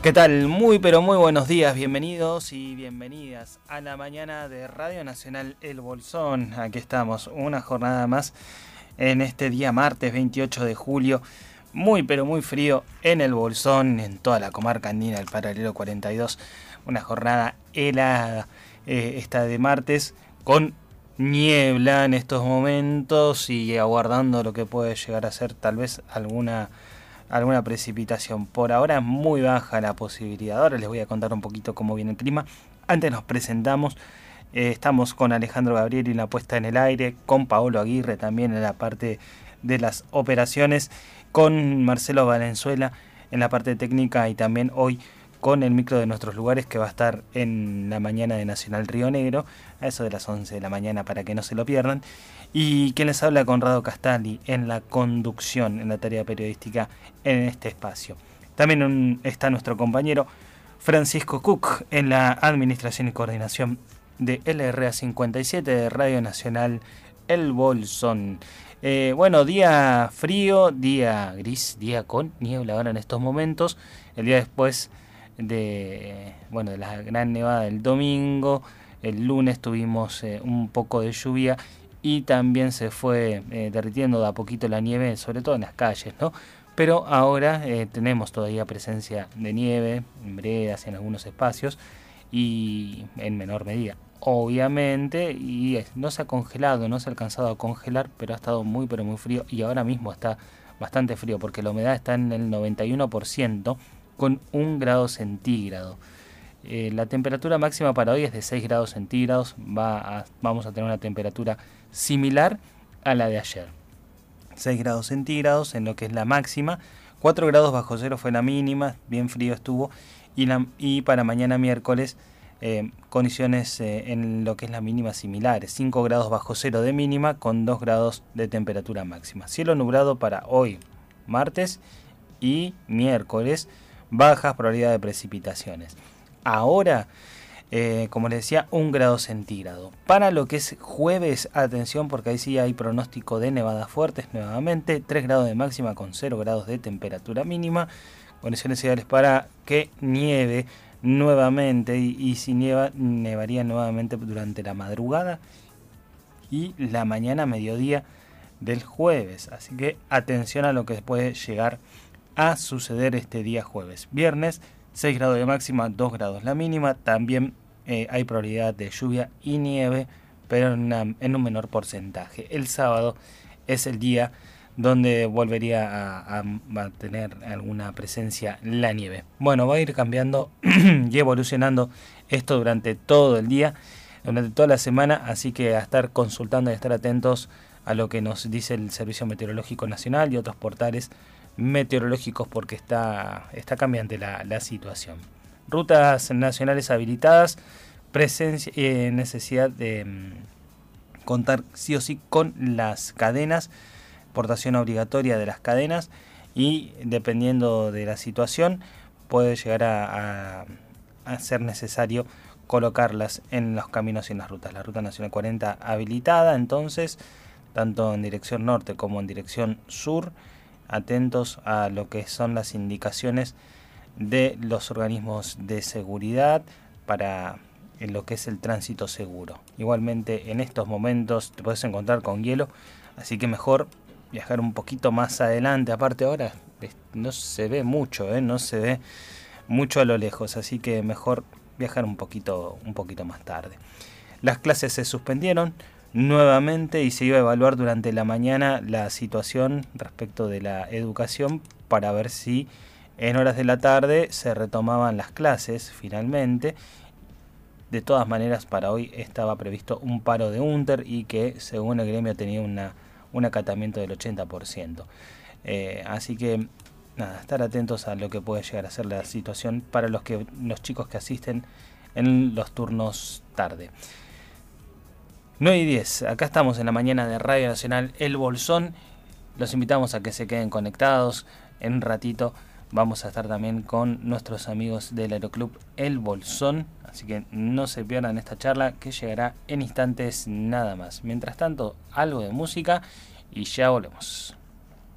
¿Qué tal? Muy pero muy buenos días, bienvenidos y bienvenidas a la mañana de Radio Nacional El Bolsón. Aquí estamos, una jornada más en este día martes 28 de julio. Muy pero muy frío en El Bolsón, en toda la comarca andina del paralelo 42. Una jornada helada esta de martes con niebla en estos momentos y aguardando lo que puede llegar a ser tal vez alguna precipitación. Por ahora es muy baja la posibilidad. Ahora les voy a contar un poquito cómo viene el clima. Antes nos presentamos. Estamos con Alejandro Gabriel en la puesta en el aire, con Paolo Aguirre también en la parte de las operaciones, con Marcelo Valenzuela en la parte técnica y también hoy con el micro de nuestros lugares que va a estar en la mañana de Nacional Río Negro, a eso de las 11 de la mañana para que no se lo pierdan. Y quien les habla, Conrado Castali, en la conducción, en la tarea periodística en este espacio. También está nuestro compañero Francisco Cook en la administración y coordinación de LRA 57 de Radio Nacional El Bolsón. Bueno, día frío, día gris, día con niebla ahora en estos momentos. El día después de la gran nevada del domingo, el lunes tuvimos un poco de lluvia y también se fue derritiendo de a poquito la nieve, sobre todo en las calles, ¿no? Pero ahora tenemos todavía presencia de nieve en veredas, en algunos espacios y en menor medida, obviamente, y no se ha congelado, no se ha alcanzado a congelar, pero ha estado muy pero muy frío y ahora mismo está bastante frío porque la humedad está en el 91% con 1 grado centígrado. La temperatura máxima para hoy es de 6 grados centígrados, vamos a tener una temperatura similar a la de ayer. 6 grados centígrados en lo que es la máxima, 4 grados bajo cero fue la mínima, bien frío estuvo, y para mañana miércoles condiciones en lo que es la mínima similares, 5 grados bajo cero de mínima con 2 grados de temperatura máxima. Cielo nublado para hoy, martes y miércoles, bajas probabilidades de precipitaciones. Ahora, como les decía, 1 grado centígrado. Para lo que es jueves, atención porque ahí sí hay pronóstico de nevadas fuertes nuevamente, 3 grados de máxima con 0 grados de temperatura mínima, condiciones ideales para que nieve nuevamente y si nieva, nevaría nuevamente durante la madrugada y la mañana mediodía del jueves. Así que atención a lo que puede llegar a suceder este día jueves. Viernes, 6 grados de máxima, 2 grados la mínima. También hay probabilidad de lluvia y nieve, pero en un menor porcentaje. El sábado es el día donde volvería a tener alguna presencia la nieve. Bueno, va a ir cambiando y evolucionando esto durante todo el día, durante toda la semana, así que a estar consultando y a estar atentos a lo que nos dice el Servicio Meteorológico Nacional y otros portales meteorológicos porque está cambiante la situación. Rutas nacionales habilitadas, necesidad de contar sí o sí con las cadenas, portación obligatoria de las cadenas y dependiendo de la situación puede llegar a ser necesario colocarlas en los caminos y en las rutas. La Ruta Nacional 40 habilitada, entonces, tanto en dirección norte como en dirección sur, atentos a lo que son las indicaciones de los organismos de seguridad para lo que es el tránsito seguro. Igualmente en estos momentos te puedes encontrar con hielo, así que mejor viajar un poquito más adelante. Aparte ahora no se ve mucho, no se ve mucho a lo lejos, así que mejor viajar un poquito más tarde. Las clases se suspendieron nuevamente y se iba a evaluar durante la mañana la situación respecto de la educación para ver si en horas de la tarde se retomaban las clases finalmente. De todas maneras, para hoy estaba previsto un paro de UNTER y que según el gremio tenía un acatamiento del 80%. Así que nada, estar atentos a lo que puede llegar a ser la situación para los chicos que asisten en los turnos tarde. 9:10, acá estamos en la mañana de Radio Nacional El Bolsón. Los invitamos a que se queden conectados. En un ratito vamos a estar también con nuestros amigos del Aeroclub El Bolsón. Así que no se pierdan esta charla que llegará en instantes nada más. Mientras tanto, algo de música y ya volvemos.